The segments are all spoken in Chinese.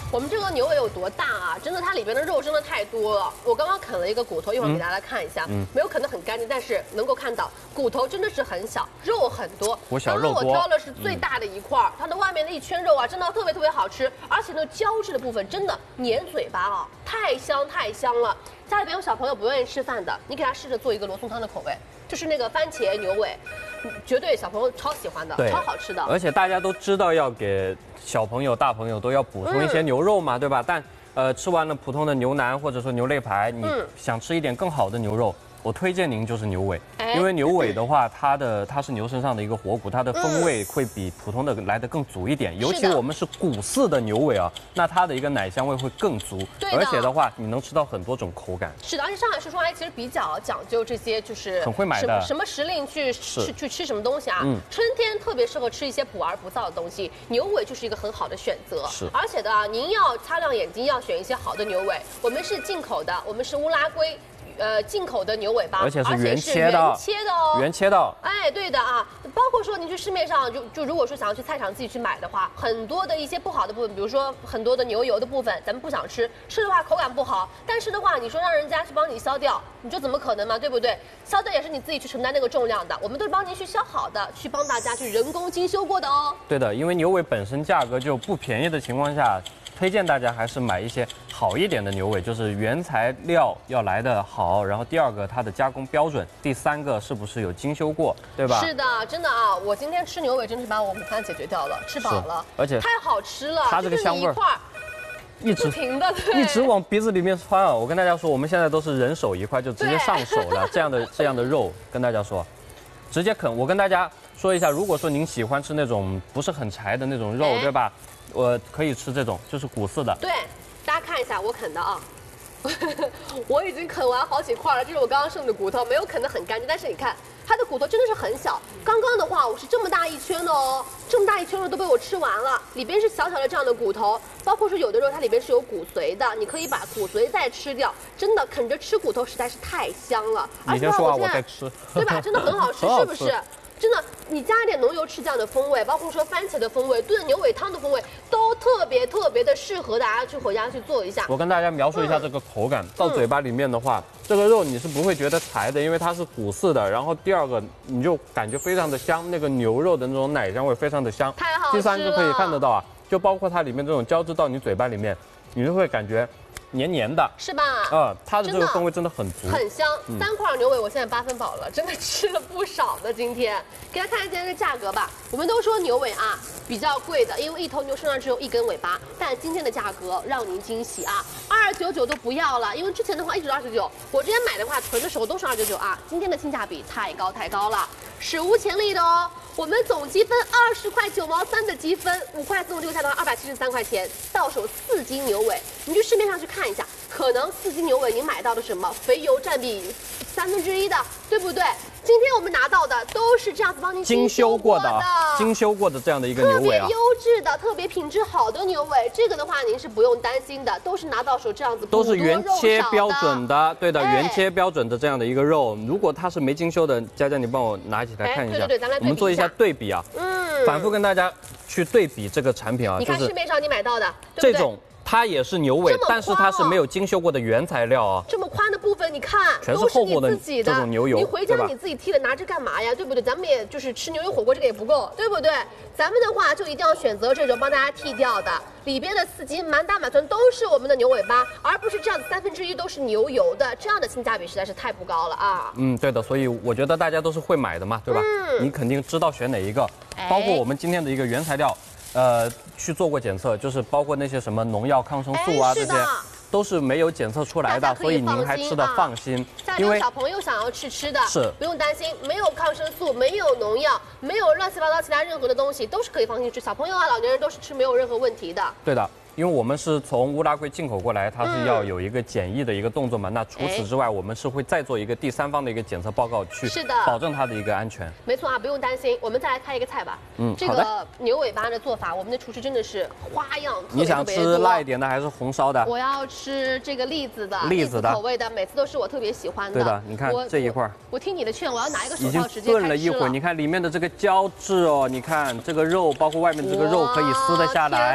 我们这个牛尾有多大啊？真的，它里边的肉真的太多了。我刚刚啃了一个骨头，一会儿给大家看一下，没有啃得很干净，但是能够看到骨头真的是很小，肉很多。刚刚我挑的是最大的一块，它的外面的一圈肉啊，真的特别好吃，而且那个胶质的部分真的粘嘴巴啊，太香了。家里边有小朋友不愿意吃饭的，你给他试着做一个罗宋汤的口味，就是那个番茄牛尾，绝对小朋友超喜欢的，超好吃的。 而且大家都知道要给小朋友、大朋友都要补充一些牛肉嘛，对吧？但吃完了普通的牛腩或者说牛肋排，你想吃一点更好的牛肉，我推荐您就是牛尾，因为牛尾的话，它是牛身上的一个活骨，它的风味会比普通的来得更足一点。尤其我们是骨饲的牛尾啊，那它的一个奶香味会更足，而且的话，你能吃到很多种口感。 是的，而且上海叔叔阿姨其实比较讲究这些，就是很会买的， 什么时令去吃什么东西啊？春天特别适合吃一些补而不燥的东西，牛尾就是一个很好的选择。 是， 而且的您要擦亮眼睛，要选一些好的牛尾。我们是进口的，我们是乌拉圭。进口的牛尾巴， 而且是原切的哦， 原切的。 哎，对的啊，包括说您去市面上就如果说想要去菜场自己去买的话，很多的一些不好的部分，比如说很多的牛油的部分，咱们不想吃，吃的话口感不好。但是的话，你说让人家去帮你削掉，你说怎么可能嘛，对不对？削掉也是你自己去承担那个重量的，我们都是帮您去削好的，去帮大家去人工精修过的哦。 对的，因为牛尾本身价格就不便宜的情况下，推荐大家还是买一些好一点的牛尾，就是原材料要来的好，然后第二个它的加工标准，第三个是不是有精修过，对吧？ 是的，真的啊，我今天吃牛尾真是把我午饭解决掉了，吃饱了， 而且太好吃了， 它这个香味儿一直不停的一直往鼻子里面窜啊！我跟大家说，我们现在都是人手一块，就直接上手了，这样的肉，跟大家说，直接啃。我跟大家说一下，如果说您喜欢吃那种不是很柴的那种肉，对吧？我可以吃这种，就是骨饲的。 对，大家看一下我啃的啊，我已经啃完好几块了，这是我刚刚剩的骨头，没有啃得很干净，但是你看它的骨头真的是很小。刚刚的话我是这么大一圈的哦，这么大一圈肉都被我吃完了，里边是小小的这样的骨头，包括说有的肉它里边是有骨髓的，你可以把骨髓再吃掉，真的啃着吃骨头实在是太香了。 你先说啊，我再吃， 对吧？真的很好吃，是不是？真的，你加一点浓油赤酱的风味，包括说番茄的风味、炖牛尾汤的风味，都特别的适合大家去回家去做一下。 我跟大家描述一下这个口感，到嘴巴里面的话，这个肉你是不会觉得柴的，因为它是骨饲的。然后第二个，你就感觉非常的香，那个牛肉的那种奶香味非常的香。 太好吃了。 第三个可以看得到啊，就包括它里面这种胶质到你嘴巴里面，你就会感觉黏黏的， 是吧？ 它的这个风味真的很足， 很香。3块牛尾，我现在8分饱了，真的吃了不少的。今天给大家看一下这个价格吧。我们都说牛尾啊比较贵的，因为一头牛身上只有1根尾巴，但今天的价格让您惊喜啊，299都不要了，因为之前的话一直299，我之前买的话囤的时候都是299啊，今天的性价比太高了，史无前例的哦。我们总积分20块9毛3的积分，5块送这个下单273块钱，到手4斤牛尾，你去市面上去看一下，可能4斤牛尾您买到的什么肥油占比1/3的，对不对？今天我们拿到的都是这样子帮您精修过的这样的一个牛尾啊， 特别优质的、特别品质好的牛尾，这个的话您是不用担心的，都是拿到手这样子， 都是原切标准的，对的，原切标准的这样的一个肉。如果它是没精修的，佳佳你帮我拿起来看一下， 对，咱来我们做一下对比啊，反复跟大家去对比这个产品啊， 你看市面上你买到的这种。它也是牛尾，但是它是没有精修过的原材料啊。 这么宽的部分，你看， 全是厚厚的这种牛油。 你回家你自己剔了拿着干嘛呀？对不对？咱们也就是吃牛油火锅，这个也不够，对不对？咱们的话就一定要选择这种帮大家剔掉的，里边的4斤满打满算都是我们的牛尾巴，而不是这样子1/3都是牛油的，这样的性价比实在是太不高了啊。 对的，所以我觉得大家都是会买的嘛，对吧？你肯定知道选哪一个，包括我们今天的一个原材料。去做过检测，就是包括那些什么农药、抗生素啊，这些都是没有检测出来的，所以您还吃得放心。 因为小朋友想要吃的， 是不用担心，没有抗生素，没有农药，没有乱七八糟其他任何的东西，都是可以放心吃。小朋友啊、老年人都是吃没有任何问题的。 对的。因为我们是从乌拉圭进口过来，它是要有一个检疫的一个动作嘛。那除此之外，我们是会再做一个第三方的一个检测报告，去保证它的一个安全。 没错啊，不用担心。我们再来开一个菜吧。这个牛尾巴的做法，我们的厨师真的是花样特别多。 你想吃辣一点的还是红烧的？ 我要吃这个栗子口味的，每次都是我特别喜欢的。 对的，你看这一块。 我听你的劝，我要拿一个手套直接开吃了。 炖了一会儿，你看里面的这个胶质哦，你看这个肉，包括外面的这个肉可以撕得下来。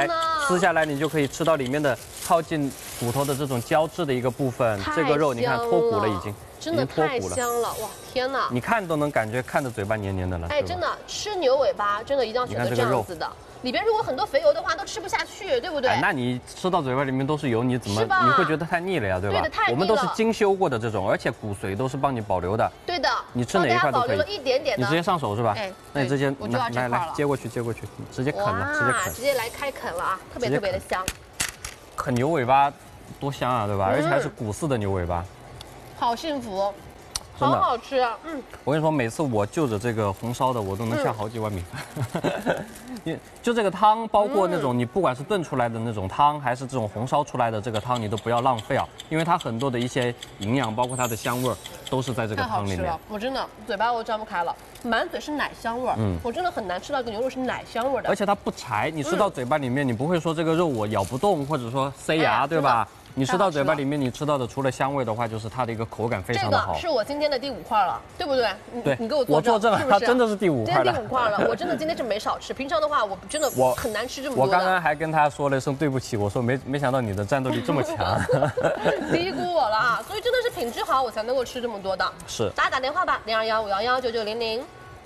撕下来你就可以吃到里面的靠近骨头的这种胶质的一个部分。这个肉你看脱骨了已经。 真的太香了，哇，天哪！ 你看都能感觉看着嘴巴黏黏的了。 哎，真的吃牛尾巴真的一定要选择这样子的，里边如果很多肥油的话都吃不下去，对不对？ 哎，那你吃到嘴巴里面都是油，你怎么你会觉得太腻了呀，对吧？ 对的，太腻了。 我们都是精修过的这种，而且骨髓都是帮你保留的。 对的， 你吃哪一块都可以。 一点点的。 你直接上手是吧？ 哎， 那你直接来接过去，直接啃了，直接啃。 直接来开啃了啊，特别的香。 啃牛尾巴多香啊，对吧？而且还是骨饲的牛尾巴， 好幸福。 好好吃， 我跟你说，每次我就着这个红烧的，我都能下好几碗米饭。就这个汤，包括那种你不管是炖出来的那种汤，还是这种红烧出来的这个汤，你都不要浪费啊，因为它很多的一些营养，包括它的香味儿，都是在这个汤里面。太好吃了， 我真的嘴巴都张不开了，满嘴是奶香味儿。我真的很难吃到一个牛肉是奶香味的， 而且它不柴，你吃到嘴巴里面，你不会说这个肉我咬不动，或者说塞牙，对吧？ 你吃到嘴巴里面，你吃到的除了香味的话，就是它的一个口感非常的好。 这个是我今天的第5块了，对不对？ 对， 你给我作证了，它真的是第5块了。 第5块了，我真的今天是没少吃。平常的话，我真的很难吃这么多。 我刚刚还跟他说了一声对不起，我说没想到你的战斗力这么强， 低估我了啊！所以真的是品质好，我才能够吃这么多的。 是， 大家打电话吧，0215119900。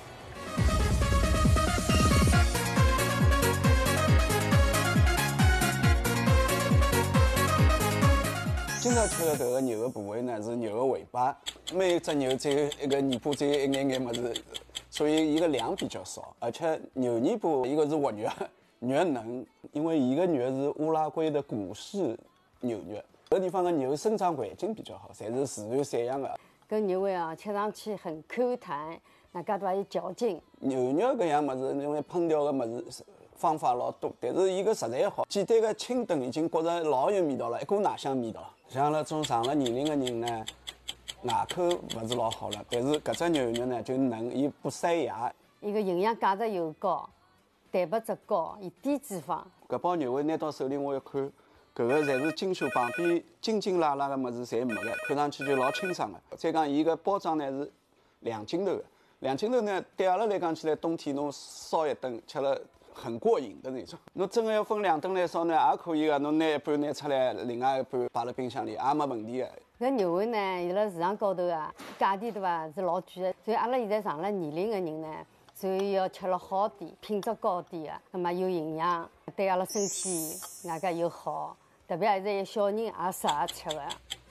今朝吃的这个牛的部位呢是牛的尾巴，每一只牛只有一个尾巴，只有一眼么子，所以一个量比较少。而且牛尾巴一个是活肉，肉嫩，因为一个肉是乌拉圭的古式牛肉，这个地方的牛生长环境比较好，侪是自然散养的。 搿牛尾啊，吃上去很 Q 弹，那搿多有嚼劲。 牛肉搿样么子，因为烹调的么子。 方法老多，但是伊个食材好，简单的清炖已经觉着老有味道了，一股奶香味道。像那种上了年龄的人呢，牙口不是老好了，但是搿只牛肉呢就嫩，伊不塞牙。 伊个营养价值又高，蛋白质高，伊低脂肪。 搿包牛尾拿到手里我一看，搿个侪是精修，旁边筋筋拉拉的物事侪没的，看上去就老清爽的。再讲伊个包装呢是2斤头的，2斤头呢对阿拉来讲起来，冬天侬烧一顿吃了。 很过瘾的那种，侬真的要分2顿来烧呢，也可以的。侬拿一半拿出来，另外一半摆辣冰箱里，也没问题的。 搿牛尾呢，伊辣市场高头啊，价钿对伐是老贵的，所以阿拉现在上了年龄的人呢，所以要吃了好点，品质高点的，那么有营养，对阿拉身体外加又好，特别现在有小人也适合吃的。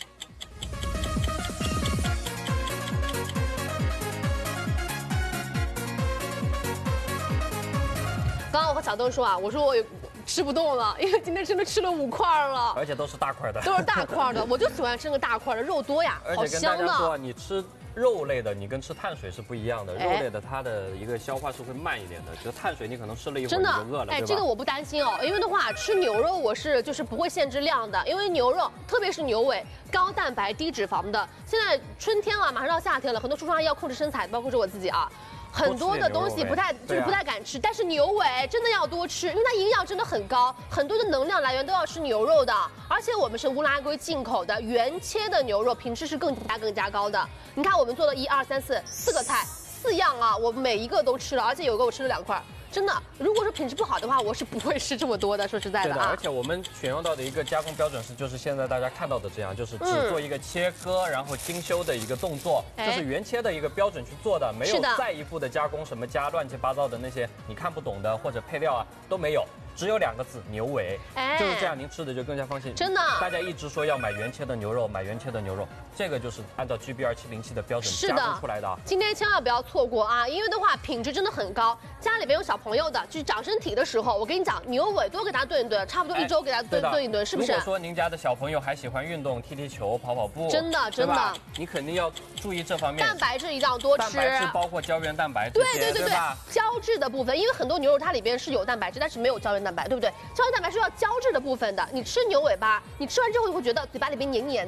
刚刚我和小豆说啊，我说我吃不动了，因为今天真的吃了5块了， 而且都是大块的， 都是大块的，我就喜欢吃个大块的，肉多呀，好香呢。而且跟大家说，你吃肉类的，你跟吃碳水是不一样的，肉类的它的一个消化是会慢一点的，就碳水你可能吃了一会儿你就饿了， 哎，这个我不担心哦，因为的话吃牛肉我是就是不会限制量的，因为牛肉特别是牛尾高蛋白低脂肪的，现在春天了，马上到夏天了，很多叔叔阿姨要控制身材，包括是我自己啊。 很多的东西不太敢吃，但是牛尾真的要多吃，因为它营养真的很高，很多的能量来源都要吃牛肉的，而且我们是乌拉圭进口的原切的牛肉，品质是更加高的。你看我们做了1、2、3、4个菜，4样啊，我每一个都吃了，而且有个我吃了2块。 真的，如果说品质不好的话，我是不会吃这么多的。说实在的啊， 而且我们选用到的一个加工标准是，就是现在大家看到的这样，就是只做一个切割，然后精修的一个动作，这是原切的一个标准去做的，没有再一步的加工，什么加乱七八糟的那些你看不懂的或者配料啊都没有。 只有2个字牛尾，就是这样，您吃的就更加放心。 真的， 大家一直说要买原切的牛肉，买原切的牛肉，这个就是按照 GB2707的标准加工出来的。 今天千万不要错过啊，因为的话品质真的很高。家里边有小朋友的，就是长身体的时候，我跟你讲，牛尾多给他炖一炖，差不多1周给他炖一炖，是不是？ 如果说您家的小朋友还喜欢运动，踢踢球、跑跑步， 真的， 你肯定要注意这方面。 蛋白质一定要多吃， 蛋白质包括胶原蛋白这些，对吧？ 胶质的部分，因为很多牛肉它里边是有蛋白质，但是没有胶原蛋白，对不对？胶原蛋白是要胶质的部分的。你吃牛尾巴，你吃完之后你会觉得嘴巴里边黏黏的，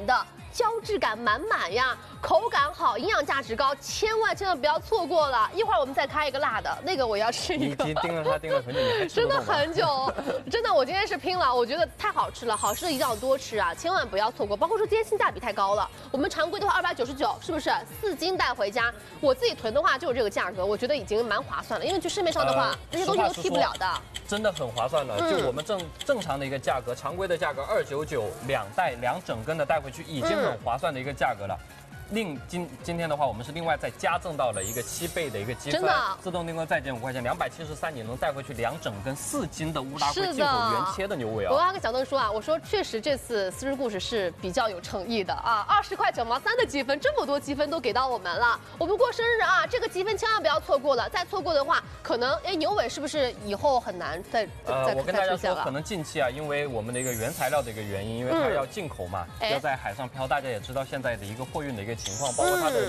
胶质感满满呀，口感好，营养价值高，千万不要错过了。一会儿我们再开一个辣的，那个我要吃一个。 你盯了它盯了很久，你还吃真的不动吗很久，真的，我今天是拼了，我觉得太好吃了，好吃的一定要多吃啊，千万不要错过。包括说今天性价比太高了，我们常规的话299，是不是4斤带回家？我自己囤的话就是这个价格，我觉得已经蛮划算了，因为去市面上的话，这些东西都替不了的。 真的很划算了，就我们正常的一个价格，常规的价格299，2袋2整根的带回去已经很划算的一个价格了。今天的话，我们是另外再加赠到了一个7倍的一个积分，自动订购再减5块钱，273，你能带回去2整根4斤的乌拉圭进口原切的牛尾啊！ 我刚跟小邓说啊，我说确实这次私人故事是比较有诚意的啊，20块9毛3的积分，这么多积分都给到我们了。我们过生日啊，这个积分千万不要错过了，再错过的话，可能牛尾是不是以后很难再我跟大家说， 了？ 可能近期啊，因为我们的一个原材料的一个原因，因为它要进口嘛，要在海上漂，大家也知道现在的一个货运的一个情况，包括它的